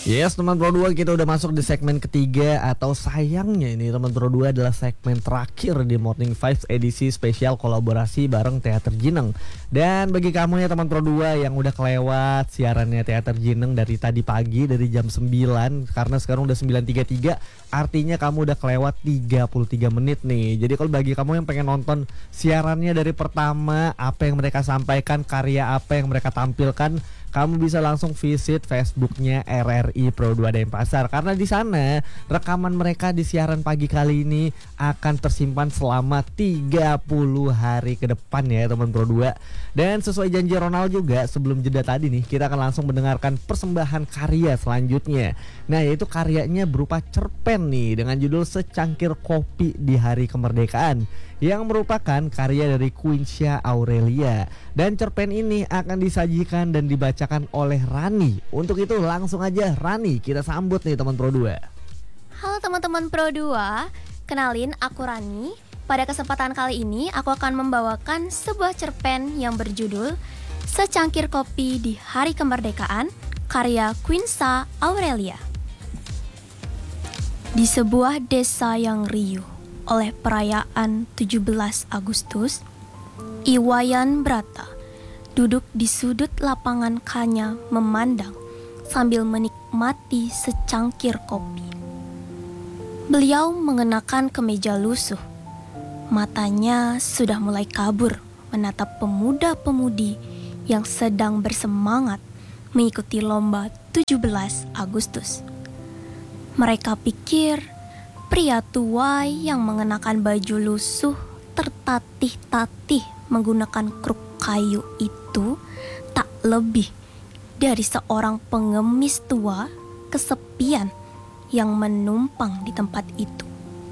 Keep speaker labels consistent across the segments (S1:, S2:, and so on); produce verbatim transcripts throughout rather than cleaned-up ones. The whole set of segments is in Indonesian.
S1: Yes, teman Pro dua, kita udah masuk di segmen ketiga, atau sayangnya ini teman Pro dua adalah segmen terakhir di Morning Vibes edisi spesial kolaborasi bareng Teater Jineng. Dan bagi kamu ya teman Pro dua yang udah kelewat siarannya Teater Jineng dari tadi pagi, dari jam sembilan, karena sekarang udah sembilan tiga puluh tiga, artinya kamu udah kelewat tiga puluh tiga menit nih. Jadi kalau bagi kamu yang pengen nonton siarannya dari pertama, apa yang mereka sampaikan, karya apa yang mereka tampilkan, kamu bisa langsung visit Facebooknya R R I Pro dua Denpasar, karena di sana rekaman mereka di siaran pagi kali ini akan tersimpan selama tiga puluh hari ke depan ya teman Pro dua. Dan sesuai janji Ronald juga, sebelum jeda tadi nih, kita akan langsung mendengarkan persembahan karya selanjutnya. Nah, yaitu karyanya berupa cerpen nih dengan judul Secangkir Kopi di Hari Kemerdekaan, yang merupakan karya dari Quinsia Aurelia. Dan cerpen ini akan disajikan dan dibacakan oleh Rani. Untuk itu langsung aja Rani kita sambut nih teman Pro dua.
S2: Halo teman-teman Pro dua, kenalin aku Rani. Pada kesempatan kali ini aku akan membawakan sebuah cerpen yang berjudul Secangkir Kopi di Hari Kemerdekaan, karya Quinsia Aurelia. Di sebuah desa yang riuh oleh perayaan tujuh belas Agustus, Iwayan Brata duduk di sudut lapangan kanya memandang sambil menikmati secangkir kopi. Beliau mengenakan kemeja lusuh. Matanya sudah mulai kabur menatap pemuda-pemudi yang sedang bersemangat mengikuti lomba tujuh belas Agustus. Mereka pikir pria tua yang mengenakan baju lusuh tertatih-tatih menggunakan kruk kayu itu tak lebih dari seorang pengemis tua kesepian yang menumpang di tempat itu.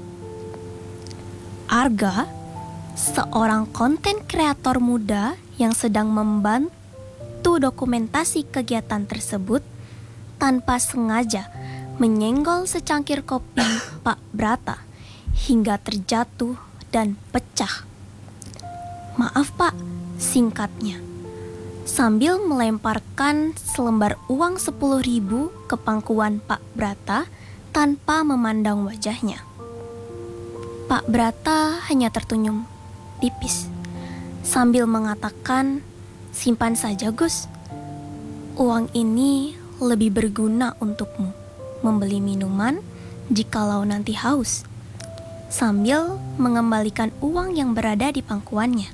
S2: Arga, seorang konten kreator muda yang sedang membantu dokumentasi kegiatan tersebut, tanpa sengaja menyenggol secangkir kopi Pak Brata hingga terjatuh dan pecah. Maaf Pak, singkatnya, sambil melemparkan selembar uang sepuluh ribu ke pangkuan Pak Brata tanpa memandang wajahnya. Pak Brata hanya tersenyum tipis sambil mengatakan, "Simpan saja Gus, uang ini lebih berguna untukmu membeli minuman jikalau nanti haus," sambil mengembalikan uang yang berada di pangkuannya.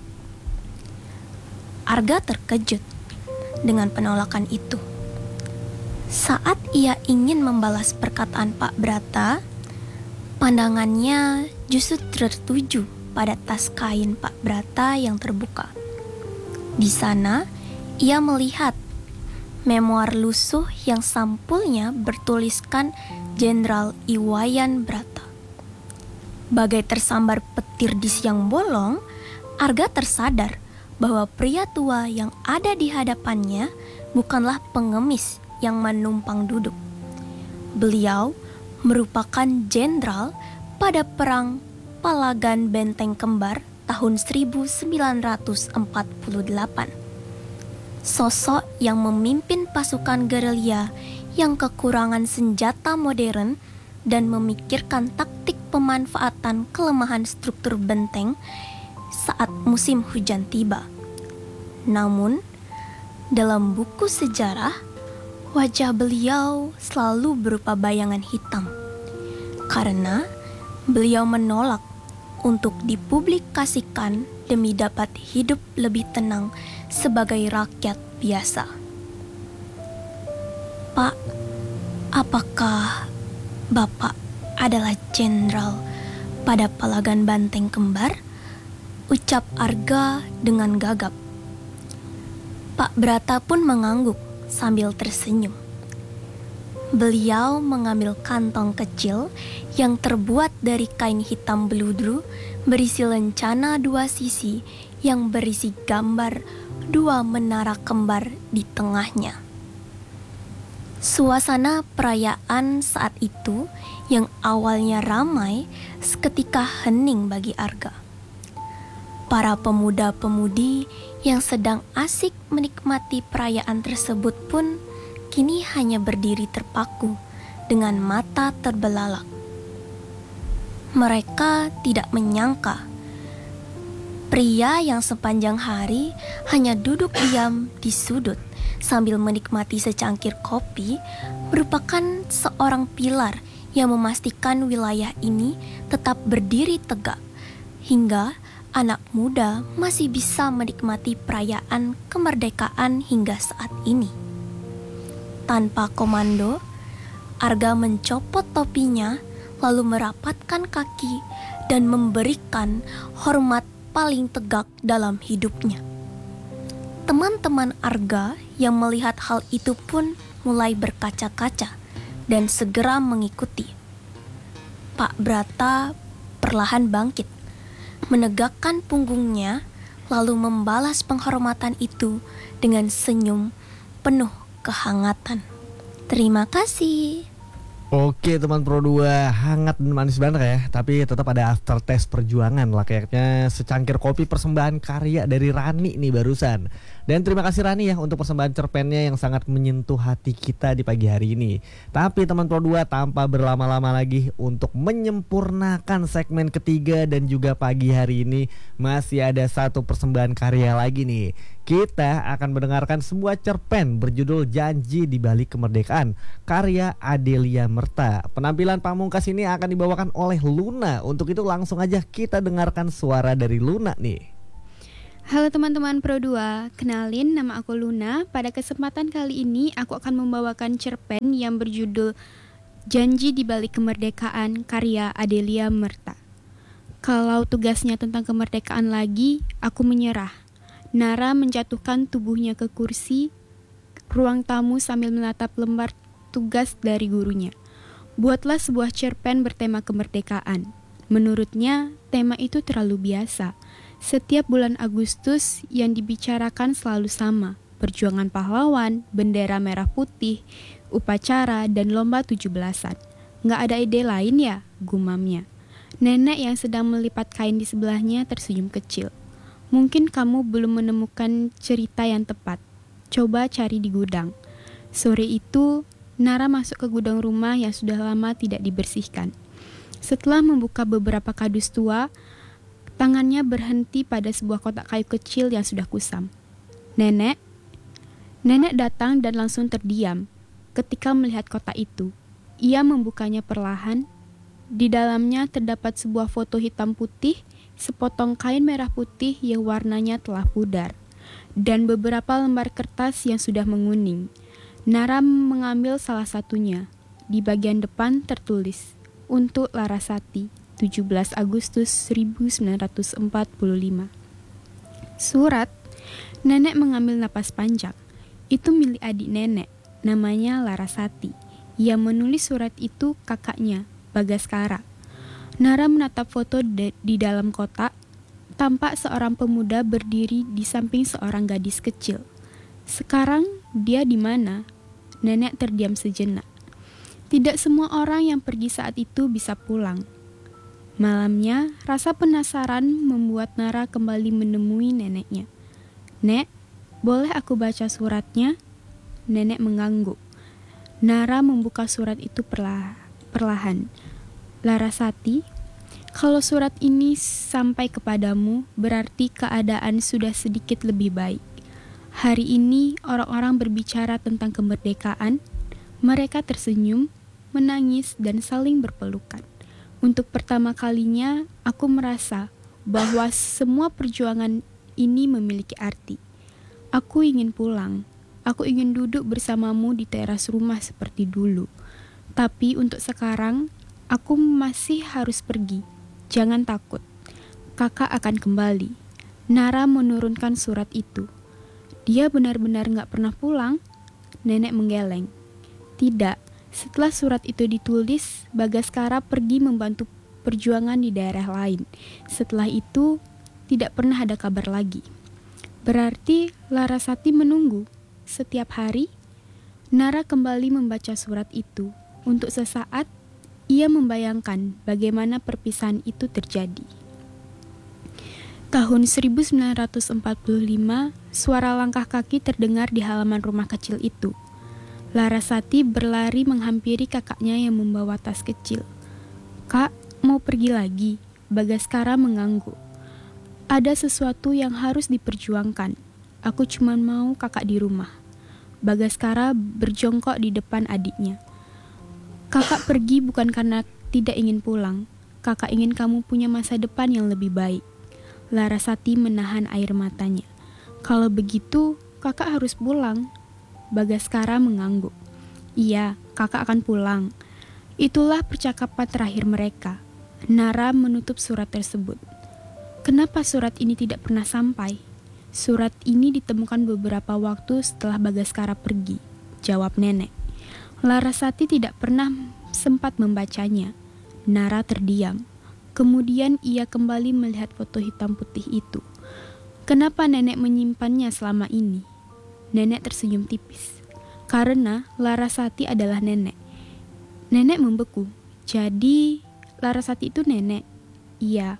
S2: Arga terkejut dengan penolakan itu. Saat ia ingin membalas perkataan Pak Brata, pandangannya justru tertuju pada tas kain Pak Brata yang terbuka. Di sana, ia melihat memoir lusuh yang sampulnya bertuliskan Jenderal Iwayan Brata. Bagai tersambar petir di siang bolong, Arga tersadar bahwa pria tua yang ada di hadapannya bukanlah pengemis yang menumpang duduk. Beliau merupakan jenderal pada Perang Palagan Benteng Kembar tahun seribu sembilan ratus empat puluh delapan. Sosok yang memimpin pasukan gerilya yang kekurangan senjata modern dan memikirkan taktik pemanfaatan kelemahan struktur benteng saat musim hujan tiba. Namun, dalam buku sejarah, wajah beliau selalu berupa bayangan hitam, karena beliau menolak untuk dipublikasikan demi dapat hidup lebih tenang sebagai rakyat biasa. Pak, apakah Bapak adalah jenderal pada Palagan Banteng Kembar? Ucap Arga dengan gagap. Pak Brata pun mengangguk sambil tersenyum. Beliau mengambil kantong kecil yang terbuat dari kain hitam beludru berisi lencana dua sisi yang berisi gambar dua menara kembar di tengahnya. Suasana perayaan saat itu yang awalnya ramai seketika hening bagi Arga. Para pemuda-pemudi yang sedang asik menikmati perayaan tersebut pun kini hanya berdiri terpaku dengan mata terbelalak. Mereka tidak menyangka pria yang sepanjang hari hanya duduk diam di sudut sambil menikmati secangkir kopi merupakan seorang pilar yang memastikan wilayah ini tetap berdiri tegak hingga anak muda masih bisa menikmati perayaan kemerdekaan hingga saat ini. Tanpa komando, Arga mencopot topinya lalu merapatkan kaki dan memberikan hormat paling tegak dalam hidupnya. Teman-teman Arga yang melihat hal itu pun mulai berkaca-kaca dan segera mengikuti. Pak Brata perlahan bangkit, menegakkan punggungnya, lalu membalas penghormatan itu dengan senyum penuh kehangatan. Terima kasih.
S1: Oke teman Pro dua, hangat dan manis banget ya. Tapi tetap ada aftertaste perjuangan lah. Kayaknya secangkir kopi persembahan karya dari Rani nih barusan. Dan terima kasih Rani ya untuk persembahan cerpennya yang sangat menyentuh hati kita di pagi hari ini. Tapi teman Pro dua, tanpa berlama-lama lagi, untuk menyempurnakan segmen ketiga dan juga pagi hari ini, masih ada satu persembahan karya lagi nih. Kita akan mendengarkan sebuah cerpen berjudul Janji di Balik Kemerdekaan, karya Adelia Merta. Penampilan pamungkas ini akan dibawakan oleh Luna. Untuk itu langsung aja kita dengarkan suara dari Luna nih.
S3: Halo teman-teman Pro dua, kenalin nama aku Luna. Pada kesempatan kali ini aku akan membawakan cerpen yang berjudul Janji di Balik Kemerdekaan, karya Adelia Merta. Kalau tugasnya tentang kemerdekaan lagi, aku menyerah. Nara menjatuhkan tubuhnya ke kursi ruang tamu sambil menatap lembar tugas dari gurunya. Buatlah sebuah cerpen bertema kemerdekaan. Menurutnya, tema itu terlalu biasa. Setiap bulan Agustus yang dibicarakan selalu sama. Perjuangan pahlawan, bendera merah putih, upacara, dan lomba tujuh belasan. Nggak ada ide lain ya? Gumamnya. Nenek yang sedang melipat kain di sebelahnya tersenyum kecil. Mungkin kamu belum menemukan cerita yang tepat. Coba cari di gudang. Sore itu, Nara masuk ke gudang rumah yang sudah lama tidak dibersihkan. Setelah membuka beberapa kardus tua, tangannya berhenti pada sebuah kotak kayu kecil yang sudah kusam. Nenek? Nenek datang dan langsung terdiam ketika melihat kotak itu. Ia membukanya perlahan. Di dalamnya terdapat sebuah foto hitam putih, sepotong kain merah putih yang warnanya telah pudar, dan beberapa lembar kertas yang sudah menguning. Nara mengambil salah satunya. Di bagian depan tertulis, untuk Larasati, tujuh belas Agustus seribu sembilan ratus empat puluh lima. Surat. Nenek mengambil napas panjang. Itu milik adik nenek, namanya Larasati. Yang menulis surat itu kakaknya, Bagaskara. Nara menatap foto de- di dalam kotak. Tampak seorang pemuda berdiri di samping seorang gadis kecil. Sekarang dia di mana? Nenek terdiam sejenak. Tidak semua orang yang pergi saat itu bisa pulang. Malamnya, rasa penasaran membuat Nara kembali menemui neneknya. Nek, boleh aku baca suratnya? Nenek mengangguk. Nara membuka surat itu perlah- perlahan. Larasati, kalau surat ini sampai kepadamu, berarti keadaan sudah sedikit lebih baik. Hari ini orang-orang berbicara tentang kemerdekaan. Mereka tersenyum, menangis, dan saling berpelukan. Untuk pertama kalinya, aku merasa bahwa semua perjuangan ini memiliki arti. Aku ingin pulang. Aku ingin duduk bersamamu di teras rumah seperti dulu. Tapi untuk sekarang, aku masih harus pergi. Jangan takut. Kakak akan kembali. Nara menurunkan surat itu. Dia benar-benar gak pernah pulang? Nenek menggeleng. Tidak. Setelah surat itu ditulis, Bagaskara pergi membantu perjuangan di daerah lain. Setelah itu, tidak pernah ada kabar lagi. Berarti Larasati menunggu. Setiap hari, Nara kembali membaca surat itu. Untuk sesaat, ia membayangkan bagaimana perpisahan itu terjadi. Tahun seribu sembilan ratus empat puluh lima, suara langkah kaki terdengar di halaman rumah kecil itu. Larasati berlari menghampiri kakaknya yang membawa tas kecil. "Kak, mau pergi lagi?" Bagaskara mengangguk. "Ada sesuatu yang harus diperjuangkan. Aku cuma mau kakak di rumah." Bagaskara berjongkok di depan adiknya. "Kakak pergi bukan karena tidak ingin pulang. Kakak ingin kamu punya masa depan yang lebih baik." Larasati menahan air matanya. "Kalau begitu, kakak harus pulang." Bagaskara mengangguk. "Iya, kakak akan pulang." Itulah percakapan terakhir mereka. Nara menutup surat tersebut. "Kenapa surat ini tidak pernah sampai?" "Surat ini ditemukan beberapa waktu setelah Bagaskara pergi," jawab nenek. Larasati tidak pernah sempat membacanya. Nara terdiam. Kemudian ia kembali melihat foto hitam putih itu. Kenapa nenek menyimpannya selama ini? Nenek tersenyum tipis. Karena Larasati adalah nenek. Nenek membeku. "Jadi Larasati itu nenek?" "Iya."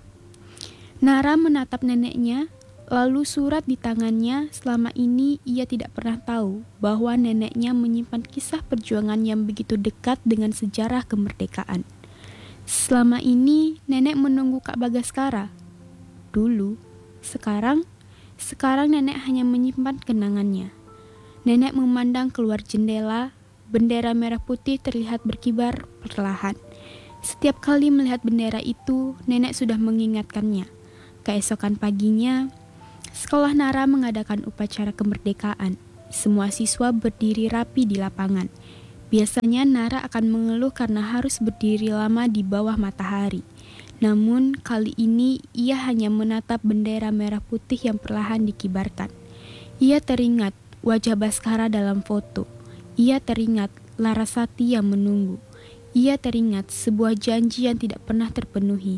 S3: Nara menatap neneknya, lalu surat di tangannya. Selama ini ia tidak pernah tahu bahwa neneknya menyimpan kisah perjuangan yang begitu dekat dengan sejarah kemerdekaan. Selama ini nenek menunggu Kak Bagaskara. Dulu, sekarang, sekarang nenek hanya menyimpan kenangannya. Nenek memandang keluar jendela, bendera merah putih terlihat berkibar perlahan. Setiap kali melihat bendera itu, nenek sudah mengingatkannya. Keesokan paginya, sekolah Nara mengadakan upacara kemerdekaan. Semua siswa berdiri rapi di lapangan. Biasanya Nara akan mengeluh karena harus berdiri lama di bawah matahari. Namun kali ini ia hanya menatap bendera merah putih yang perlahan dikibarkan. Ia teringat wajah Baskara dalam foto. Ia teringat Larasati yang menunggu. Ia teringat sebuah janji yang tidak pernah terpenuhi.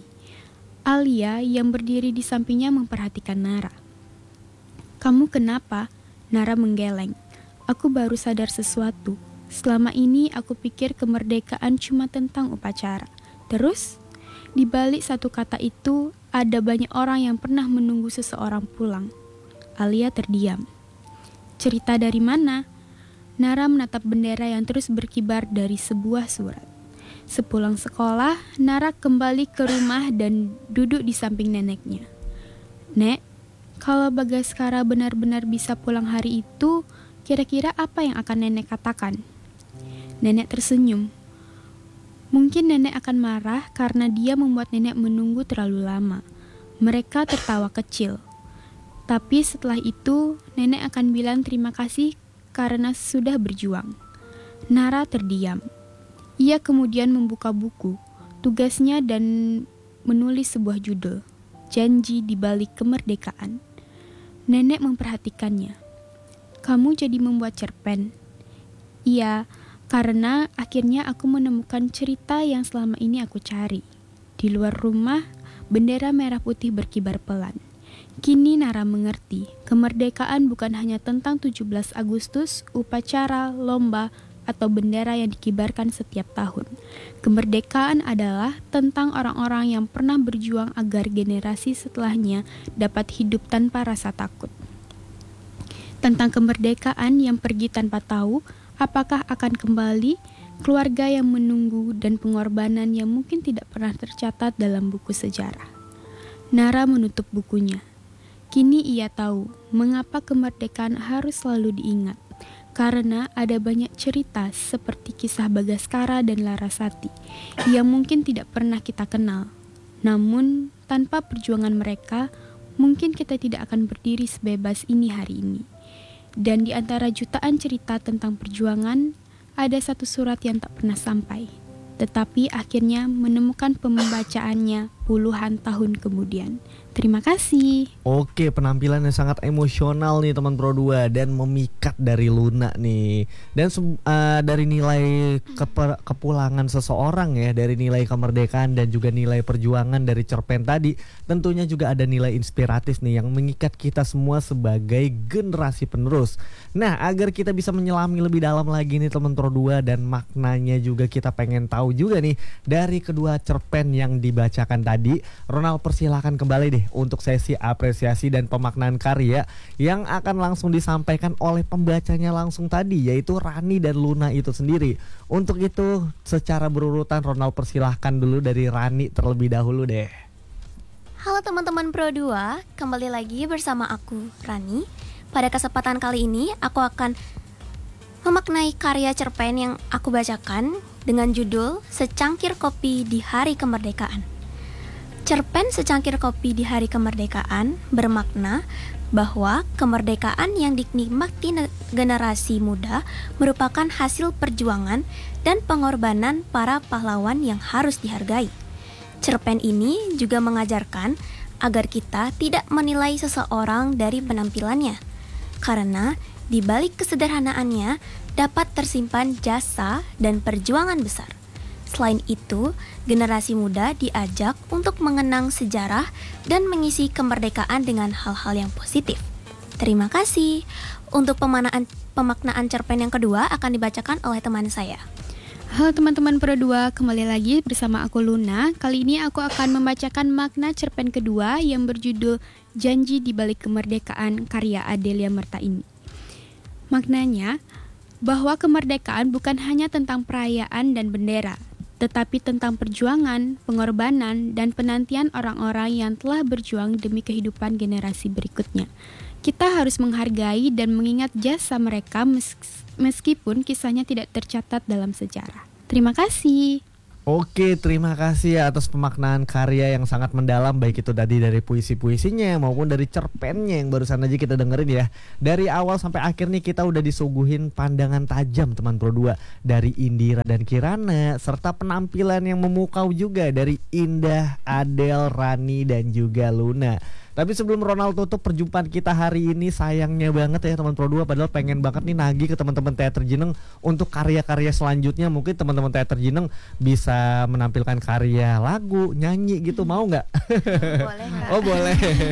S3: Alia yang berdiri di sampingnya memperhatikan Nara. "Kamu kenapa?" Nara menggeleng. "Aku baru sadar sesuatu. Selama ini aku pikir kemerdekaan cuma tentang upacara. Terus, di balik satu kata itu, ada banyak orang yang pernah menunggu seseorang pulang." Alia terdiam. "Cerita dari mana?" Nara menatap bendera yang terus berkibar dari sebuah surat. Sepulang sekolah, Nara kembali ke rumah dan duduk di samping neneknya. "Nek, kalau Bagaskara benar-benar bisa pulang hari itu, kira-kira apa yang akan nenek katakan?" Nenek tersenyum. Mungkin nenek akan marah karena dia membuat nenek menunggu terlalu lama. Mereka tertawa kecil. Tapi setelah itu, nenek akan bilang terima kasih karena sudah berjuang. Nara terdiam. Ia kemudian membuka buku, tugasnya dan menulis sebuah judul, Janji di Balik Kemerdekaan. Nenek memperhatikannya. "Kamu jadi membuat cerpen?" "Iya, karena akhirnya aku menemukan cerita yang selama ini aku cari." Di luar rumah, bendera merah putih berkibar pelan. Kini Nara mengerti, kemerdekaan bukan hanya tentang tujuh belas Agustus, upacara, lomba, atau bendera yang dikibarkan setiap tahun. Kemerdekaan adalah tentang orang-orang yang pernah berjuang agar generasi setelahnya dapat hidup tanpa rasa takut. Tentang kemerdekaan yang pergi tanpa tahu apakah akan kembali, keluarga yang menunggu, dan pengorbanan yang mungkin tidak pernah tercatat dalam buku sejarah. Nara menutup bukunya. Kini ia tahu mengapa kemerdekaan harus selalu diingat. Karena ada banyak cerita seperti kisah Bagaskara dan Larasati yang mungkin tidak pernah kita kenal. Namun, tanpa perjuangan mereka, mungkin kita tidak akan berdiri sebebas ini hari ini. Dan di antara jutaan cerita tentang perjuangan, ada satu surat yang tak pernah sampai, tetapi akhirnya menemukan pembacaannya puluhan tahun kemudian. Terima kasih.
S1: Oke, penampilan yang sangat emosional nih teman Pro dua dan memikat dari Luna nih. Dan uh, dari nilai keper- kepulangan seseorang ya, dari nilai kemerdekaan dan juga nilai perjuangan dari cerpen tadi, tentunya juga ada nilai inspiratif nih yang mengikat kita semua sebagai generasi penerus. Nah, agar kita bisa menyelami lebih dalam lagi nih teman Pro dua dan maknanya juga kita pengen tahu juga nih dari kedua cerpen yang dibacakan tadi. tadi, Ronald persilahkan kembali deh untuk sesi apresiasi dan pemaknaan karya yang akan langsung disampaikan oleh pembacanya langsung tadi, yaitu Rani dan Luna itu sendiri. Untuk itu secara berurutan Ronald persilahkan dulu dari Rani terlebih dahulu deh.
S2: Halo teman-teman Pro dua, kembali lagi bersama aku, Rani. Pada kesempatan kali ini, aku akan memaknai karya cerpen yang aku bacakan dengan judul Secangkir Kopi di Hari Kemerdekaan. Cerpen Secangkir Kopi di Hari Kemerdekaan bermakna bahwa kemerdekaan yang dinikmati generasi muda merupakan hasil perjuangan dan pengorbanan para pahlawan yang harus dihargai. Cerpen ini juga mengajarkan agar kita tidak menilai seseorang dari penampilannya, karena di balik kesederhanaannya dapat tersimpan jasa dan perjuangan besar. Selain itu, generasi muda diajak untuk mengenang sejarah dan mengisi kemerdekaan dengan hal-hal yang positif. Terima kasih. Untuk pemaknaan, pemaknaan cerpen yang kedua akan dibacakan oleh teman saya.
S3: Halo teman-teman Pro dua, kembali lagi bersama aku Luna. Kali ini aku akan membacakan makna cerpen kedua yang berjudul Janji di Balik Kemerdekaan karya Adelia Merta ini. Maknanya, bahwa kemerdekaan bukan hanya tentang perayaan dan bendera, tetapi tentang perjuangan, pengorbanan, dan penantian orang-orang yang telah berjuang demi kehidupan generasi berikutnya. Kita harus menghargai dan mengingat jasa mereka meskipun kisahnya tidak tercatat dalam sejarah. Terima kasih.
S1: Oke, terima kasih ya atas pemaknaan karya yang sangat mendalam, baik itu tadi dari puisi-puisinya maupun dari cerpennya yang barusan aja kita dengerin ya. Dari awal sampai akhir nih kita udah disuguhin pandangan tajam teman Pro dua dari Indira dan Kirana, serta penampilan yang memukau juga dari Indah, Adel, Rani dan juga Luna. Tapi sebelum Ronald tutup perjumpaan kita hari ini, sayangnya banget ya teman Pro dua, padahal pengen banget nih nagih ke teman-teman Teater Jeneng untuk karya-karya selanjutnya. Mungkin teman-teman Teater Jeneng bisa menampilkan karya lagu, nyanyi gitu, mau nggak?
S2: Boleh, Kak.
S1: Oh boleh.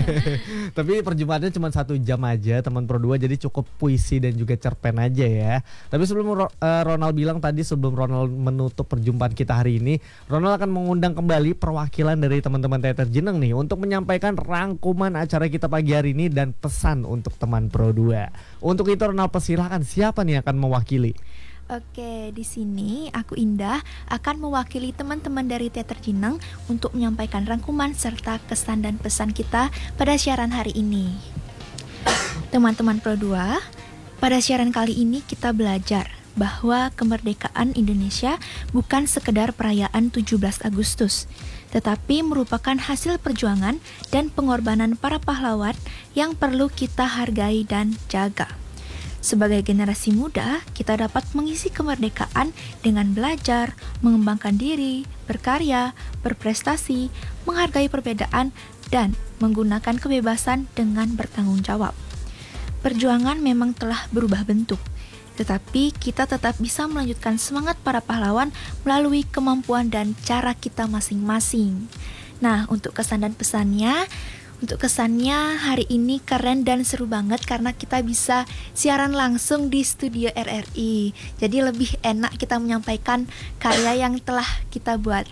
S1: Tapi perjumpaannya cuma satu jam aja teman Pro dua, jadi cukup puisi dan juga cerpen aja ya. Tapi sebelum uh, Ronald bilang tadi, sebelum Ronald menutup perjumpaan kita hari ini, Ronald akan mengundang kembali perwakilan dari teman-teman Teater Jeneng nih untuk menyampaikan rangkum acara kita pagi hari ini dan pesan untuk teman Pro dua. Untuk itu Ronald persilahkan, siapa nih akan mewakili?
S4: Oke, di sini aku Indah akan mewakili teman-teman dari Teater Jeneng untuk menyampaikan rangkuman serta kesan dan pesan kita pada siaran hari ini. Teman-teman Pro dua, pada siaran kali ini kita belajar bahwa kemerdekaan Indonesia bukan sekedar perayaan tujuh belas Agustus, tetapi merupakan hasil perjuangan dan pengorbanan para pahlawan yang perlu kita hargai dan jaga. Sebagai generasi muda, kita dapat mengisi kemerdekaan dengan belajar, mengembangkan diri, berkarya, berprestasi, menghargai perbedaan, dan menggunakan kebebasan dengan bertanggung jawab. Perjuangan memang telah berubah bentuk, tetapi kita tetap bisa melanjutkan semangat para pahlawan melalui kemampuan dan cara kita masing-masing. Nah, untuk kesan dan pesannya, untuk kesannya hari ini keren dan seru banget karena kita bisa siaran langsung di studio R R I. Jadi lebih enak kita menyampaikan karya yang telah kita buat.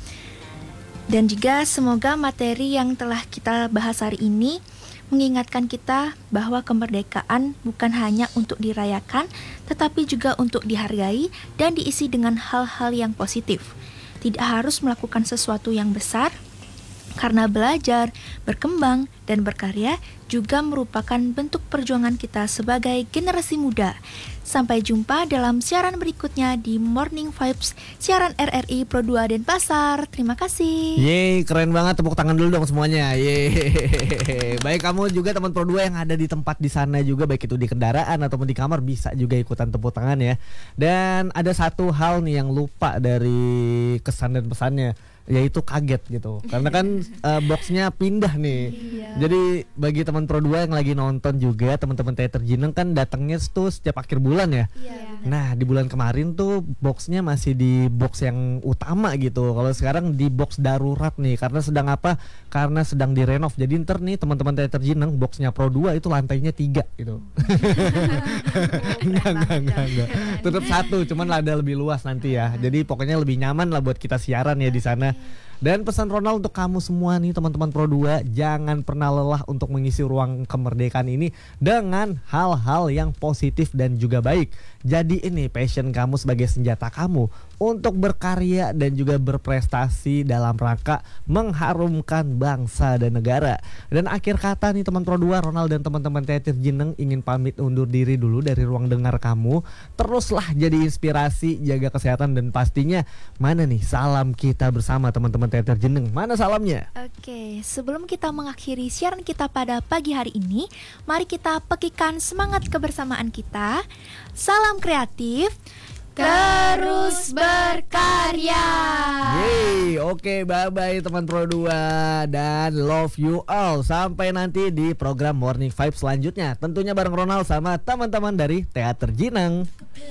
S4: Dan juga semoga materi yang telah kita bahas hari ini mengingatkan kita bahwa kemerdekaan bukan hanya untuk dirayakan, tetapi juga untuk dihargai dan diisi dengan hal-hal yang positif. Tidak harus melakukan sesuatu yang besar, karena belajar, berkembang, dan berkarya juga merupakan bentuk perjuangan kita sebagai generasi muda. Sampai jumpa dalam siaran berikutnya di Morning Vibes, siaran R R I Pro dua Denpasar. Terima kasih.
S1: Yeay, keren banget, tepuk tangan dulu dong semuanya. Yeay. Baik, kamu juga teman Pro dua yang ada di tempat di sana juga, baik itu di kendaraan ataupun di kamar, bisa juga ikutan tepuk tangan ya. Dan ada satu hal nih yang lupa dari kesan dan pesannya, yaitu kaget gitu, karena kan uh, boxnya pindah nih.
S4: Iya.
S1: Jadi bagi teman Pro dua yang lagi nonton juga, teman-teman Teater Jeneng kan datangnya tuh setiap akhir bulan ya.
S4: Iya.
S1: Nah di bulan kemarin tuh boxnya masih di box yang utama gitu. Kalau sekarang di box darurat nih, karena sedang apa? Karena sedang direnov. Jadi ntar nih teman-teman Teater Jeneng, boxnya Pro dua itu lantainya tiga gitu. Enggak, enggak, enggak, enggak. Tetap satu, cuman ada lebih luas nanti ya. Jadi pokoknya lebih nyaman lah buat kita siaran ya di sana. Dan pesan Ronald untuk kamu semua nih teman-teman Pro dua, jangan pernah lelah untuk mengisi ruang kemerdekaan ini dengan hal-hal yang positif dan juga baik. Jadi ini passion kamu sebagai senjata kamu untuk berkarya dan juga berprestasi dalam rangka mengharumkan bangsa dan negara. Dan akhir kata nih teman Pro dua, Ronald dan teman-teman Teater Jeneng ingin pamit undur diri dulu dari ruang dengar kamu. Teruslah jadi inspirasi, jaga kesehatan, dan pastinya mana nih salam kita bersama teman-teman Teater Jeneng. Mana salamnya?
S4: Oke, sebelum kita mengakhiri siaran kita pada pagi hari ini, mari kita pekikan semangat kebersamaan kita. Salam kreatif,
S3: terus berkarya.
S1: Yeay, oke, bye-bye teman Pro dua dan love you all. Sampai nanti di program Morning Vibe selanjutnya. Tentunya bareng Ronald sama teman-teman dari Teater Jeneng.